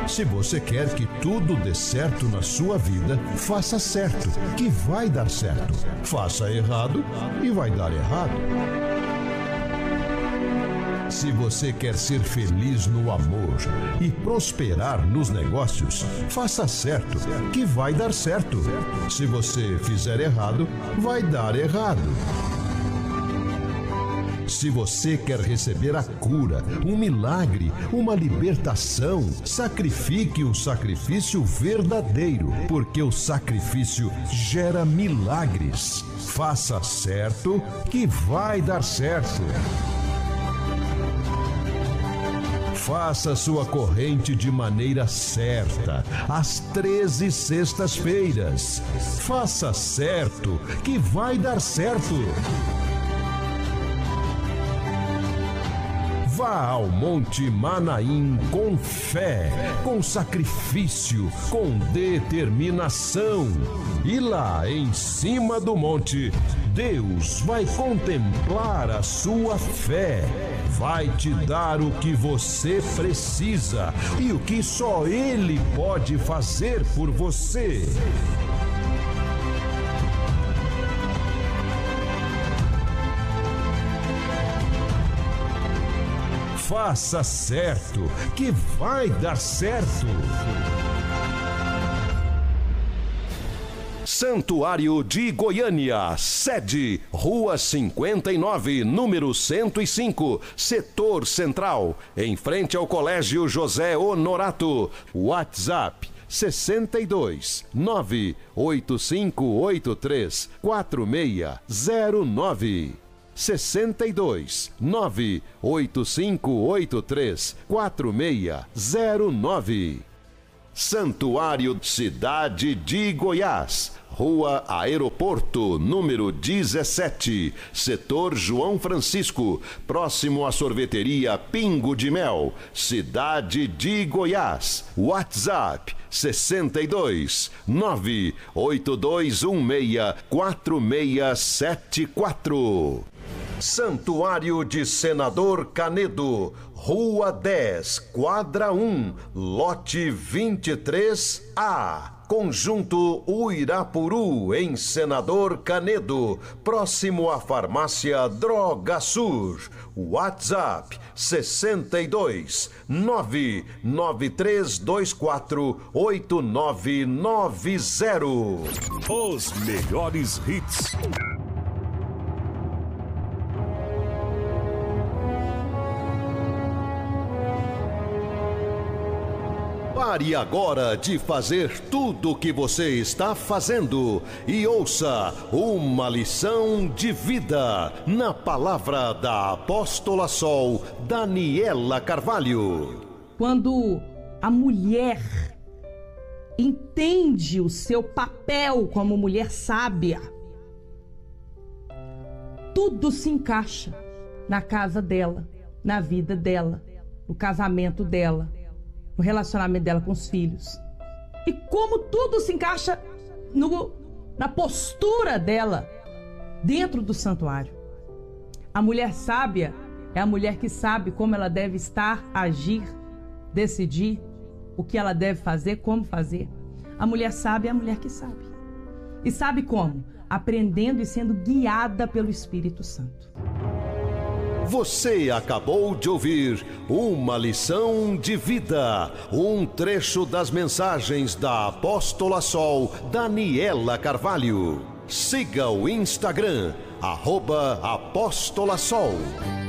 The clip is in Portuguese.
Se você quer que tudo dê certo na sua vida, faça certo, que vai dar certo. Faça errado e vai dar errado. Se você quer ser feliz no amor e prosperar nos negócios, faça certo, que vai dar certo. Se você fizer errado, vai dar errado. Se você quer receber a cura, um milagre, uma libertação, sacrifique um sacrifício verdadeiro, porque o sacrifício gera milagres. Faça certo, que vai dar certo. Faça sua corrente de maneira certa, às 13 sextas-feiras. Faça certo, que vai dar certo. Vá ao Monte Manaim com fé, com sacrifício, com determinação. E lá em cima do monte, Deus vai contemplar a sua fé. Vai te dar o que você precisa e o que só Ele pode fazer por você. Faça certo, que vai dar certo. Santuário de Goiânia, sede, Rua 59, número 105, Setor Central, em frente ao Colégio José Honorato. WhatsApp 62 98583 4609. 62 98583 4609. Santuário Cidade de Goiás, Rua Aeroporto, número 17, Setor João Francisco, próximo à sorveteria Pingo de Mel, Cidade de Goiás. WhatsApp 62 98216 4674. Santuário de Senador Canedo, Rua 10, Quadra 1, Lote 23A. Conjunto Uirapuru, em Senador Canedo, próximo à farmácia Droga Sur. WhatsApp 62 99324 8990. Os melhores hits. Pare agora de fazer tudo o que você está fazendo e ouça uma lição de vida na palavra da Apóstola Sol Daniela Carvalho. Quando a mulher entende o seu papel como mulher sábia, tudo se encaixa na casa dela, na vida dela, no casamento dela, no relacionamento dela com os filhos. E como tudo se encaixa na postura dela dentro do santuário. A mulher sábia é a mulher que sabe como ela deve estar, agir, decidir o que ela deve fazer, como fazer. A mulher sábia é a mulher que sabe. E sabe como? Aprendendo e sendo guiada pelo Espírito Santo. Você acabou de ouvir uma lição de vida, um trecho das mensagens da Apóstola Sol Daniela Carvalho. Siga o Instagram, @Apóstola Sol.